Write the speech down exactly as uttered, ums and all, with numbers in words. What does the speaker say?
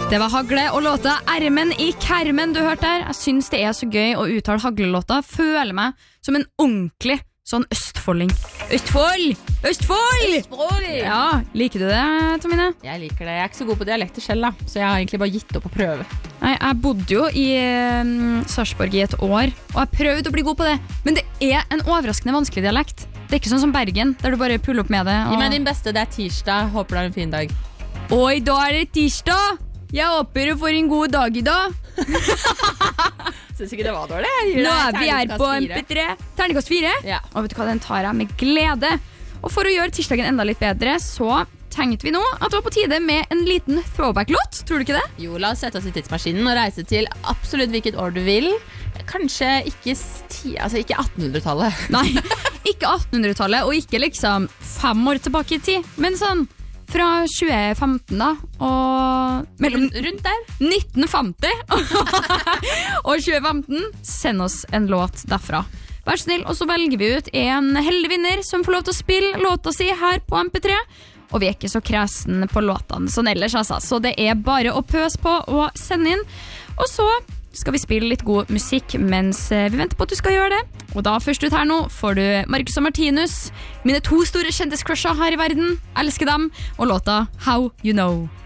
Det var Hagle og låta Ermen i Kermen du hørte der. Jeg synes det er så gøy å uttale Hagle-låta. Føler meg som en ordentlig sånn østfolding. Østfold! Østfold! Østfold! Ja, liker du det, Tomine? Jeg liker det. Jeg er ikke så god på dialekter selv da, så jeg har egentlig bare gitt opp å prøve. Nei, jeg bodde jo i um, Sarpsborg i et år, og jeg prøvde å bli god på det. Men det er en overraskende vanskelig dialekt. Det er ikke sånn som Bergen, der du bare puller opp med det. Og... Gi meg din beste, det er tirsdag. Håper du har en fin dag. Oi, da er det tirsdag! Jeg håper du får en god dag i dag. Synes ikke det var dårlig. Nå er vi her på M P tre. Terningkast fire? Ja. Og vet du hva, den tar jeg med glede. Og for å gjøre tirsdagen enda litt bedre, så tenkte vi nå at det var på tide med en liten throwback-låt. Tror du ikke det? Jo, la oss sette oss i tidsmaskinen og reise til absolutt hvilket år du vil. Kanskje ikke, sti, altså ikke attenhundretallet. Nei, ikke attenhundretallet, og ikke liksom fem år tilbake i tid. Men sånn fra tjue femten da, og mellom rundt der nitten femti og tjue femten, send oss en låt derfra. Vær snill, og så velger vi ut en heldig vinner som får lov til å spille låta si her på M P tre. Og vi er ikke så kresen på låtene sånn ellers, altså. Så det er bare å pøse på og sende inn. Og så skal vi spille litt god musikk mens vi venter på at du skal gjøre det. Og da først ut her nå får du Marcus og Martinus, mine to store kjendiscrusher her i verden. Elsker dem, og låta How You Know.